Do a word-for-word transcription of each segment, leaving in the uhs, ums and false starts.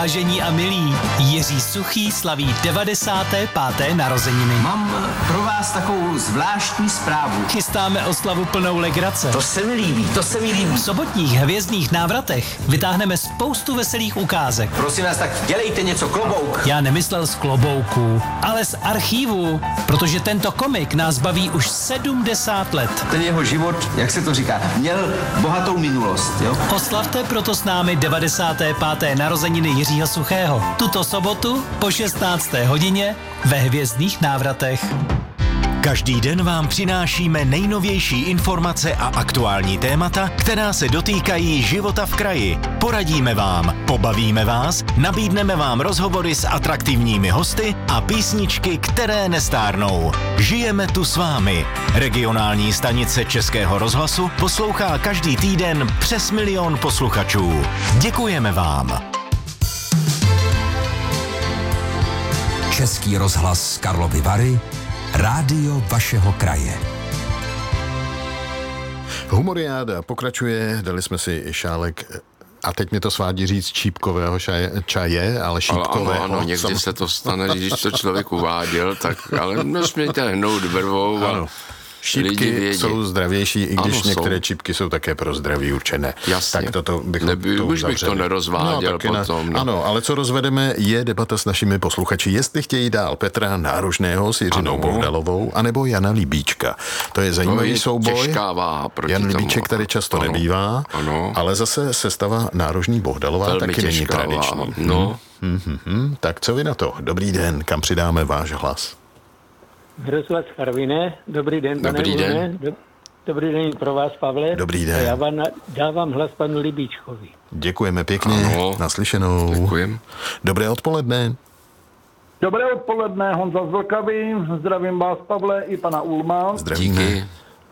Vážení a milí, Jiří Suchý slaví devadesáté páté narozeniny. Mám pro vás takovou zvláštní zprávu. Chystáme oslavu plnou legrace. To se mi líbí, to se mi líbí. V sobotních hvězdných návratech vytáhneme spoustu veselých ukázek. Prosím vás, tak dělejte něco, klobouk. Já nemyslel z klobouků, ale z archívu, protože tento komik nás baví už sedmdesát let. Ten jeho život, jak se to říká, měl bohatou minulost, jo? Oslavte proto s námi devadesáté páté narozeniny Jiřího Suchého. Tuto sobotu po šestnácté hodině ve hvězdných návratech. Každý den vám přinášíme nejnovější informace a aktuální témata, která se dotýkají života v kraji. Poradíme vám, pobavíme vás, nabídneme vám rozhovory s atraktivními hosty a písničky, které nestárnou. Žijeme tu s vámi. Regionální stanice Českého rozhlasu poslouchá každý týden přes milion posluchačů. Děkujeme vám. Český rozhlas Karlovy Vary, rádio vašeho kraje. Humoriáda pokračuje, dali jsme si šálek, a teď mi to svádí říct čípkového šaje, čaje, ale šípkového. Ano, ano, někdy sam... se to stane, když to člověk uváděl, tak ale nesmějte hnout brvou. Ano. Šípky jsou zdravější, i když ano, některé jsou. Čípky jsou také pro zdraví určené. Jasně. Tak toto bychom Neby, to už bych to nerozváděl no, potom. Ne. No. Ano, ale co rozvedeme, je debata s našimi posluchači, jestli chtějí dál Petra Nárožného s Jiřinou Bohdalovou, anebo Jana Libíčka. To je zajímavý to je souboj. Těžká váha proti Jan Libíček tomu. tady často ano. nebývá, ano. Ale zase sestava Nárožní Bohdalová velmi taky není tradiční. Váha. No. Hmm, hmm, hmm. Tak co vy na to? Dobrý den, kam přidáme váš hlas? Hrozovat Karviné, dobrý den, pane Dobrý den. Do, dobrý den pro vás, Pavle. Dobrý den. Já vám dávám hlas panu Libíčkovi. Děkujeme pěkně, ano. Naslyšenou. Děkujem. Dobré odpoledne. Dobré odpoledne, Honza z Vlkavy, zdravím vás, Pavle, i pana Ulma. Zdravíme. Díky.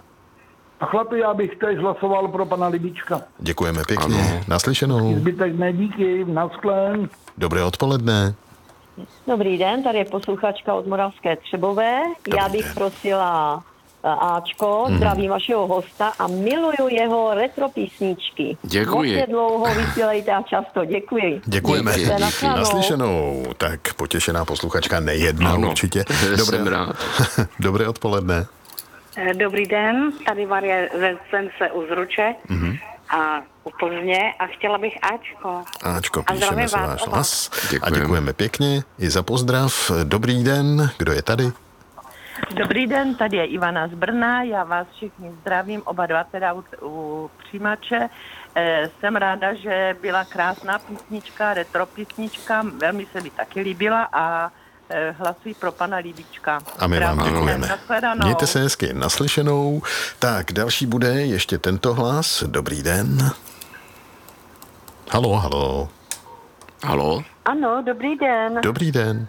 A chlapi, já bych teď hlasoval pro pana Libíčka. Děkujeme pěkně, ano. Naslyšenou. Zbytek ne, díky, naschlen. Dobré odpoledne. Dobrý den, tady je posluchačka od Moravské Třebové. Dobrý Já bych den. prosila Áčko, mm. zdravím vašeho hosta a miluju jeho retro písničky. Děkuji. Moc dlouho vysílejte a často, děkuji. Děkujeme. Díky, díky. Naslyšenou. Tak potěšená posluchačka nejedna ano, určitě. Dobré, jsem rád. Dobré odpoledne. Dobrý den, tady Marie ze Sence u Zruče. Mm-hmm. A u Plzně a chtěla bych Áčko. Áčko, píšeme se váš hlas. Děkujeme. A děkujeme pěkně i za pozdrav. Dobrý den, kdo je tady? Dobrý den, tady je Ivana z Brna, já vás všichni zdravím, oba dva teda u, u přijímače. E, jsem ráda, že byla krásná písnička, retro písnička, velmi se mi taky líbila a e, hlasuji pro pana Libíčka. A my vám děkujeme. Mějte se hezky, naslyšenou. Tak, další bude ještě tento hlas. Dobrý den. Haló, haló. Haló? Ano, dobrý den. Dobrý den.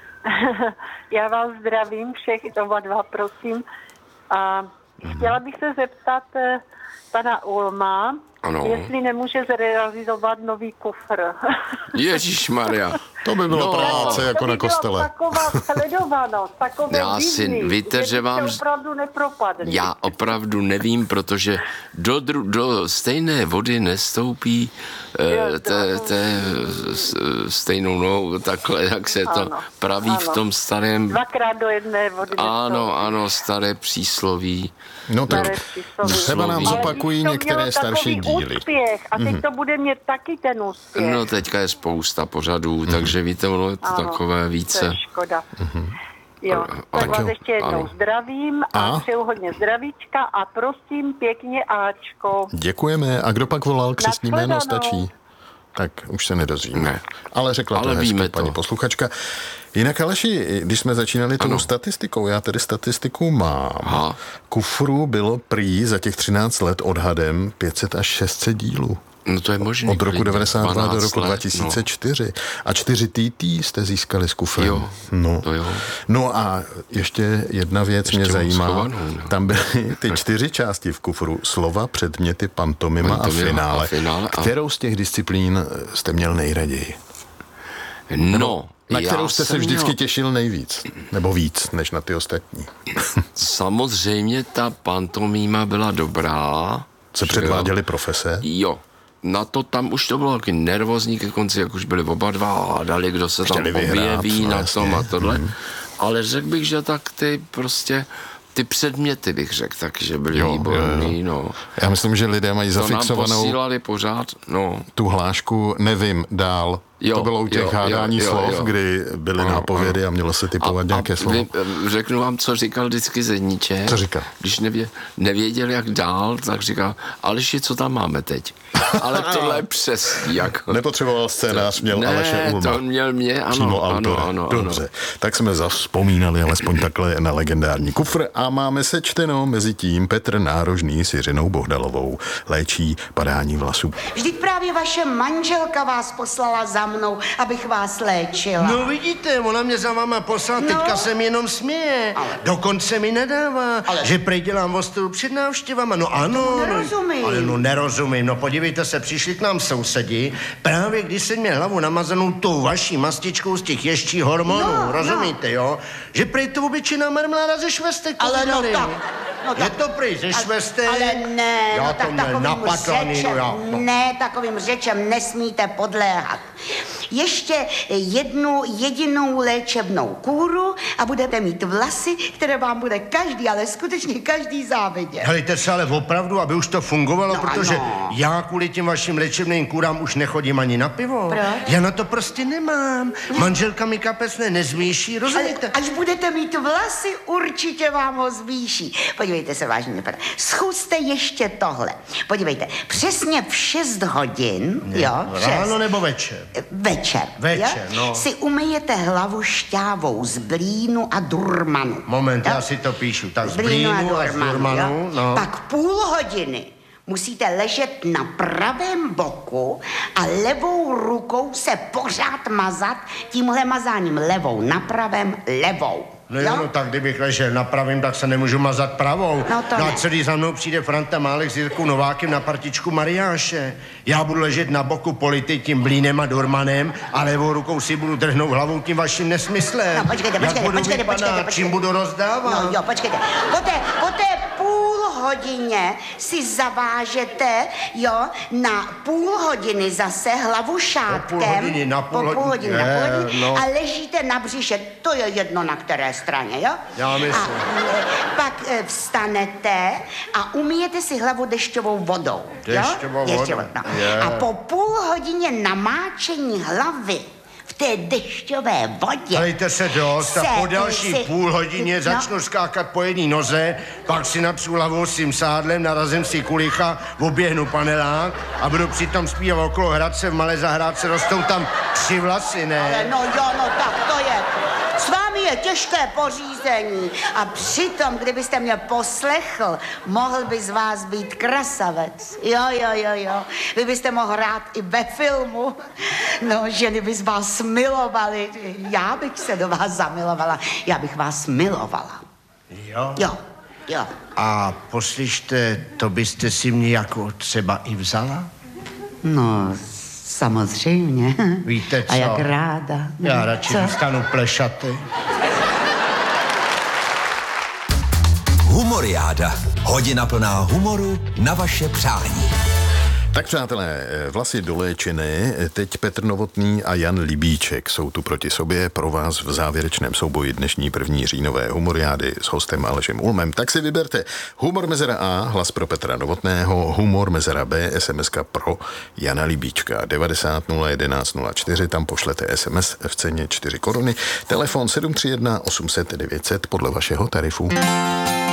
Já vás zdravím všech, oba dva, prosím. A chtěla bych se zeptat eh, pana Ulma, ano. jestli nemůže zrealizovat nový kufr. Ježišmarja. To by bylo no, práce jako to by na kostele. Taková sledovanost, takové Já si, divný, víte, že vám... opravdu nepropadli. Já opravdu nevím, protože do, dru, do stejné vody nestoupí eh, té, té stejnou nohou, takhle, jak se to ano, praví ano. v tom starém... Dvakrát do jedné vody nestoupí. Ano, ano, staré přísloví. No tak třeba nám zopakují některé starší díly. Úspěch, a teď mm-hmm. to bude mít taky ten úspěch. No teďka je spousta pořadů, mm-hmm. takže víte, ono je to ano, takové více. To je škoda. Mm-hmm. Jo, tak vás ještě jednou ano. zdravím a, a přeju hodně zdravíčka a prosím pěkně Áčko. Děkujeme. A kdo pak volal? Křestní jméno stačí? Tak už se nedozvíme. Ne. Ale řekla Ale to hezky paní to. posluchačka. Jinak, Aleši, když jsme začínali tou statistikou, já tedy statistiku mám. Aha. Kufru bylo prý za těch třináct let odhadem pět set až šest set dílů. No to je možný. Od roku devadesát dva do roku let, dva tisíce čtyři. No. A čtyři T T jste získali s kufrem. Jo, no. to jo. No a ještě jedna věc ještě mě zajímá. Schovanou, no. Tam byly ty čtyři části v kufru. Slova, předměty, pantomima a finále. A finále a... Kterou z těch disciplín jste měl nejraději? No, na kterou jste se vždycky měl... těšil nejvíc? Nebo víc, než na ty ostatní? Samozřejmě ta pantomima byla dobrá. Se předváděly profese? Jo. na to tam už to bylo taky nervózní ke konci, jak už byli oba dva a dali, kdo se tam objeví na tom a tohle. Hmm. Ale řekl bych, že tak ty prostě ty předměty bych řekl taky, že byly výborný, no. Já myslím, že lidé mají zafixovanou... To nám posílali pořád, no. Tu hlášku nevím dál. Jo, to bylo u těch jo, hádání jo, slov, jo, jo. kdy byly ano, nápovědy ano. a mělo se typovat a, nějaké a slovo. Řeknu vám, co říkal vždycky Zedníček. Co říkal? Když nevě, nevěděl, jak dál, tak říkal, Aleši, co tam máme teď? Ale tohle je přesný. Jako. Nepotřeboval scénář, měl ne, Aleše Ulma. Ne, to měl mě, ano, ano, ano. Dobře, ano. tak jsme zavzpomínali alespoň takhle na legendární kufr a máme sečteno mezi tím Petr Nárožný s Jiřinou Bohdalovou. Léčí padání vlasů. Vždyť právě vaše manželka vás poslala za mnou, abych vás léčila. No vidíte, ona mě za váma poslala, no. Teďka se mi jenom směje. Ale... Dokonce mi nedává, ale... že prej dělám ostudu před návštěvama. No ano. Nerozumím. No, ale no nerozumím, no podívejte se, přišli k nám sousedi, právě když jsem měl hlavu namazanou tou vaší mastičkou z těch ješčí hormonů, no, rozumíte, no. jo? Že prej to obyčejná marmeláda ze švestek. Ale no tak, no tak. Je to prej ze švestek? Ale, ale ne, já no tak takovým řečem, no, já, no. ne, takovým řečem nesmíte podléhat. Ještě jednu jedinou léčebnou kůru a budete mít vlasy, které vám bude každý, ale skutečně každý závidět. Helejte se, ale opravdu, aby už to fungovalo, no, protože no. já kvůli těm vašim léčebným kůrám už nechodím ani na pivo. Proč? Já na to prostě nemám. Ne. Manželka mi kapesné nezvýší, rozumíte? Ale až budete mít vlasy, určitě vám ho zvýší. Podívejte se, vážně, pane. Zkuste ještě tohle. Podívejte, přesně v šest hodin, ne, jo? Ráno nebo večer? Večer. Večer, jo? no. Si umyjete hlavu šťávou z blínu a durmanu. Moment, jo? já si to píšu. Tak z blínu blínu a, a z durmanu, no. Pak půl hodiny musíte ležet na pravém boku a levou rukou se pořád mazat tímhle mazáním levou na pravém levou. No jo, no tak kdybych ležel na pravým, tak se nemůžu mazat pravou. No, to no ne. a celý za mnou přijde Franta Málek s Jirkou Novákem na partičku Mariáše. Já budu ležet na boku polity tím blínem a durmanem a levou rukou si budu drhnout hlavou tím vaším nesmyslem. No počkejte, počkejte, Jak budu počkejte, vypadat, počkejte, počkejte. čím budu rozdávat? No jo, počkejte. Po té, po té půl hodině si zavážete, jo, na půl hodiny zase hlavu šátkem. Po půl hodiny, na půl, po půl hodiny, je, na půl hodiny no. a ležíte na břiše. To je jedno na které straně, jo? Já myslím. A pak e, vstanete a umyjete si hlavu dešťovou vodou. Dešťovou jo? vodou. Dešťovou, no. Yeah. A po půl hodině namáčení hlavy v té dešťové vodě. Dejte se dost a po další si, půl hodině no. začnu skákat po jedné noze, pak si napřu hlavou s tím sádlem, narazím si kulicha, oběhnu panelák a budu přitom zpívat okolo Hradce v malé zahrádce, rostou tam tři vlasy, ne? Ale no jo, no tak to je. S vámi je těžké pořízení a přitom, kdybyste mě poslechl, mohl by z vás být krasavec. Jo, jo, jo, jo. Vy byste mohl hrát i ve filmu. No, ženy by z vás milovaly. Já bych se do vás zamilovala. Já bych vás milovala. Jo? Jo, jo. A poslyšte, to byste si mě jako třeba i vzala? No, samozřejmě. Víte co? A jak ráda. Já radši zůstanu plešaty. Humoriáda. Hodina plná humoru na vaše přání. Tak přátelé, vlasy doléčené, teď Petr Novotný a Jan Libíček jsou tu proti sobě pro vás v závěrečném souboji dnešní první říjnové humoriády s hostem Alešem Ulmem. Tak si vyberte humor mezera A, hlas pro Petra Novotného, humor mezera B, SMSka pro Jana Libíčka. devadesát nula jedenáct nula čtyři, tam pošlete es em es v ceně čtyři koruny, telefon sedm tři jedna osm set devět set podle vašeho tarifu.